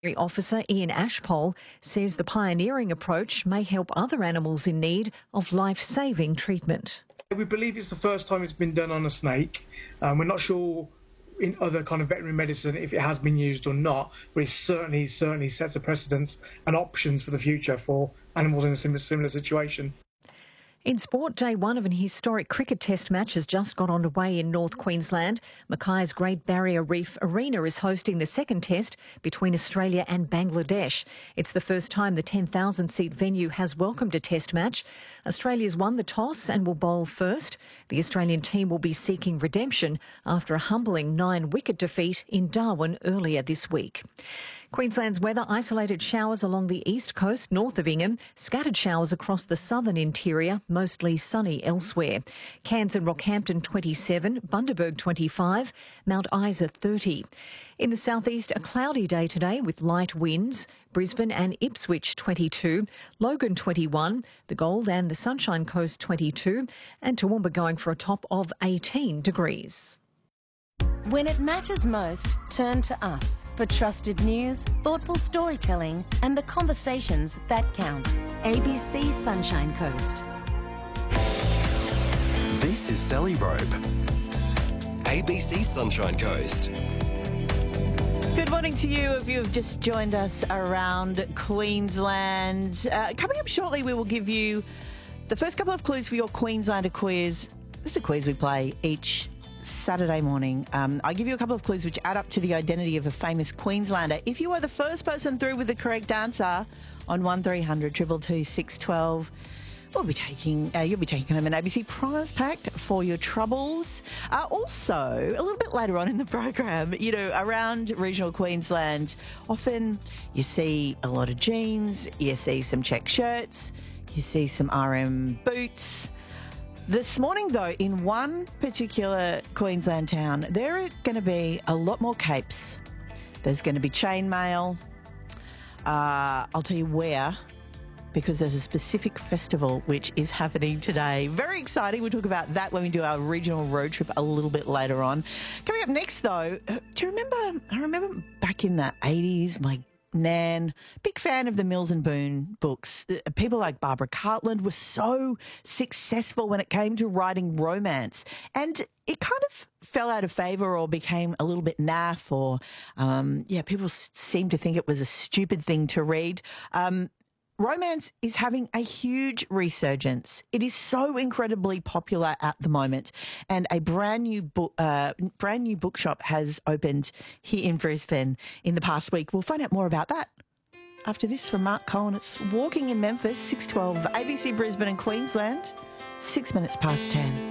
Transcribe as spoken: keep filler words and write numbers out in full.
Officer Ian Ashpole says the pioneering approach may help other animals in need of life-saving treatment. We believe it's the first time it's been done on a snake. Um, we're not sure in other kind of veterinary medicine if it has been used or not, but it certainly, certainly sets a precedence and options for the future for animals in a similar, similar situation. In sport, day one of an historic cricket test match has just got underway in North Queensland. Mackay's Great Barrier Reef Arena is hosting the second test between Australia and Bangladesh. It's the first time the ten thousand seat venue has welcomed a test match. Australia's won the toss and will bowl first. The Australian team will be seeking redemption after a humbling nine-wicket defeat in Darwin earlier this week. Queensland's weather: isolated showers along the east coast north of Ingham, scattered showers across the southern interior, mostly sunny elsewhere. Cairns and Rockhampton twenty-seven, Bundaberg twenty-five, Mount Isa thirty. In the southeast, a cloudy day today with light winds. Brisbane and Ipswich twenty-two, Logan twenty-one, the Gold and the Sunshine Coast twenty-two, and Toowoomba going for a top of eighteen degrees. When it matters most, turn to us for trusted news, thoughtful storytelling and the conversations that count. A B C Sunshine Coast. This is Sally Rope. A B C Sunshine Coast. Good morning to you if you have just joined us around Queensland. Uh, coming up shortly, we will give you the first couple of clues for your Queenslander quiz. This is a quiz we play each Saturday morning. Um, I give you a couple of clues which add up to the identity of a famous Queenslander. If you are the first person through with the correct answer on one three hundred two two two six one two, we'll be taking, uh, you'll be taking home an A B C prize pack for your troubles. Uh, also, a little bit later on in the program, you know, around regional Queensland, often you see a lot of jeans, you see some check shirts, you see some R M boots. This morning, though, in one particular Queensland town, there are going to be a lot more capes. There's going to be chainmail. Uh, I'll tell you where, because there's a specific festival which is happening today. Very exciting. We'll talk about that when we do our regional road trip a little bit later on. Coming up next, though, do you remember, I remember back in the eighties, my Nan, big fan of the Mills and Boon books. People like Barbara Cartland were so successful when it came to writing romance. And it kind of fell out of favour or became a little bit naff or, um, yeah, people seemed to think it was a stupid thing to read. Um, Romance is having a huge resurgence. It is so incredibly popular at the moment, and a brand new book, uh, brand new bookshop has opened here in Brisbane in the past week. We'll find out more about that after this from Mark Cohen. It's Walking in Memphis, six twelve, A B C Brisbane and Queensland, six minutes past ten.